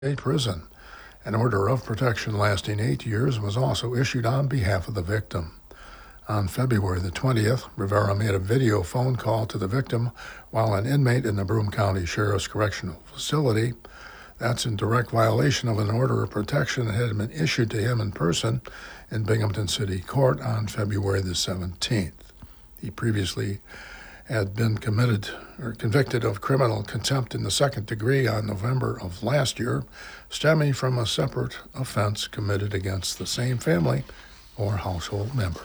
State Prison. An order of protection lasting 8 years was also issued on behalf of the victim. On February the 20th, Rivera made a video phone call to the victim while an inmate in the Broome County Sheriff's Correctional Facility. That's in direct violation of an order of protection that had been issued to him in person in Binghamton City Court on February the 17th. He previously had been convicted of criminal contempt in the second degree on November of last year, stemming from a separate offense committed against the same family or household member.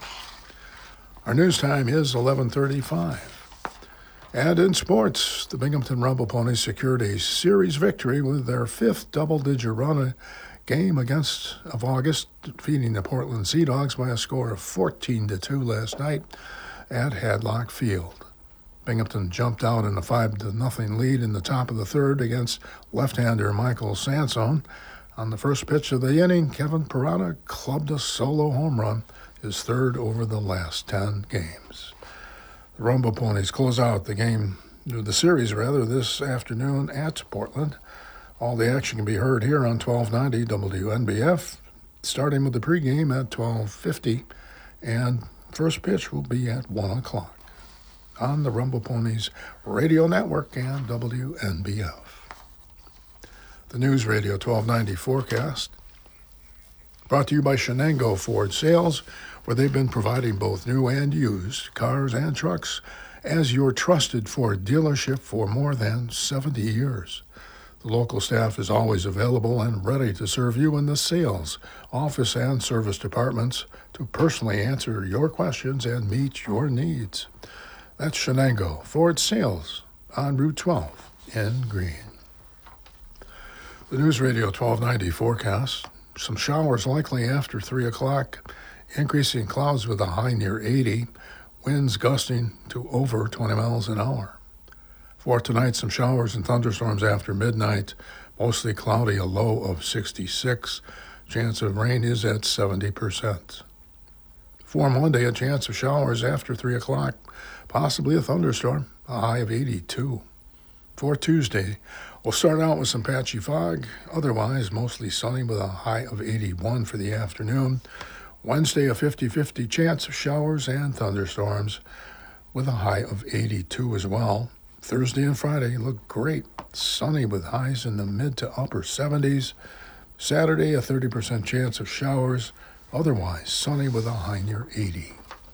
Our news time is 11:35. And in sports, the Binghamton Rumble Ponies secured a series victory with their fifth double-digit run game of August, defeating the Portland Sea Dogs by a score of 14-2 last night at Hadlock Field. Binghamton jumped out in a 5-0 lead in the top of the third against left-hander Michael Sansone. On the first pitch of the inning, Kevin Parada clubbed a solo home run, his third over the last 10 games. The Rumble Ponies close out the series this afternoon at Portland. All the action can be heard here on 1290 WNBF, starting with the pregame at 12:50, and first pitch will be at 1 o'clock on the Rumble Ponies Radio Network and WNBF. The News Radio 1290 forecast brought to you by Shenango Ford Sales, where they've been providing both new and used cars and trucks as your trusted Ford dealership for more than 70 years. The local staff is always available and ready to serve you in the sales, office, and service departments to personally answer your questions and meet your needs. That's Shenango Ford Sales on Route 12 in Greene. The News Radio 1290 forecast: some showers likely after 3 o'clock, increasing clouds with a high near 80, winds gusting to over 20 miles an hour. For tonight, some showers and thunderstorms after midnight, mostly cloudy, a low of 66. Chance of rain is at 70%. For Monday, a chance of showers after 3 o'clock, possibly a thunderstorm, a high of 82. For Tuesday, we'll start out with some patchy fog, otherwise mostly sunny with a high of 81 for the afternoon. Wednesday, a 50-50 chance of showers and thunderstorms with a high of 82 as well. Thursday and Friday look great, sunny with highs in the mid to upper 70s. Saturday, a 30% chance of showers, otherwise sunny with a high near 80.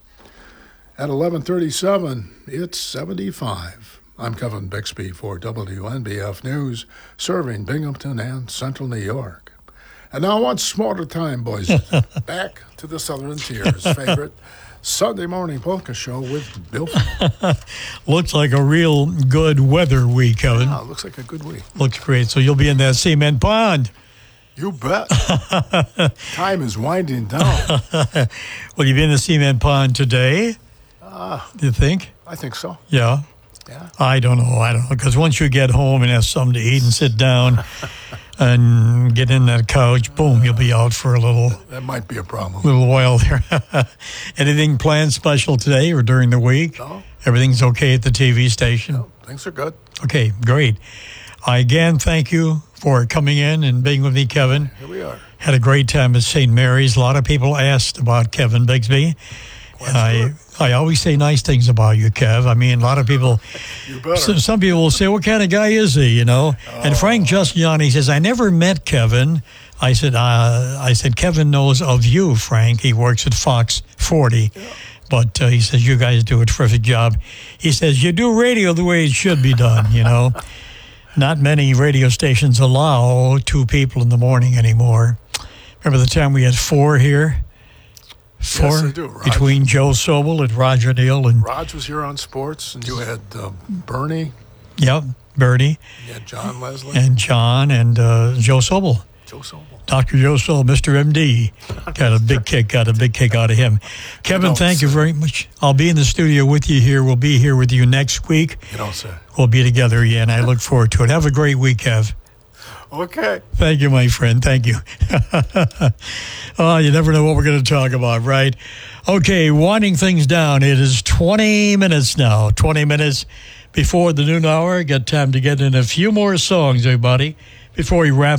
At 11:37, it's 75. I'm Kevin Bixby for WNBF News, serving Binghamton and Central New York. And now once more at a time, boys, back to the Southern Tier's favorite Sunday morning polka show with Bill. Looks like a real good weather week, Kevin. Yeah, looks like a good week. Looks great. So you'll be in that cement pond. You bet. Time is winding down. Will you be in the cement pond today? Do you think? I think so. Yeah. Yeah. I don't know. Because once you get home and have something to eat and sit down and get in that couch, boom, you'll be out for a little. That might be a problem. Little while there. Anything planned special today or during the week? No. Everything's okay at the TV station? No, things are good. Okay, great. I again thank you for coming in and being with me, Kevin. Here we are. Had a great time at St. Mary's. A lot of people asked about Kevin Bixby. And I always say nice things about you, Kev. I mean, a lot of people, some people will say, what kind of guy is he, And Frank Giustiani says, I never met Kevin. I said, Kevin knows of you, Frank. He works at Fox 40. Yeah. But he says, you guys do a terrific job. He says, you do radio the way it should be done, Not many radio stations allow two people in the morning anymore. Remember the time we had four here? Yes, I do. Between Joe Sobel and Roger Neal. And Raj was here on sports, and you had Bernie. Yep, Bernie. You had John Leslie. And John and Joe Sobel. Joe Sobel. Dr. Joe Sobel, Mr. MD. Got a big kick out of him. Kevin, thank you very much. I'll be in the studio with you here. We'll be here with you next week. You don't say. We'll be together again. I look forward to it. Have a great week, Kev. Okay. Thank you, my friend. Thank you. Oh, you never know what we're going to talk about, right? Okay, winding things down. It is 20 minutes now. 20 minutes before the noon hour. Got time to get in a few more songs, everybody, before we wrap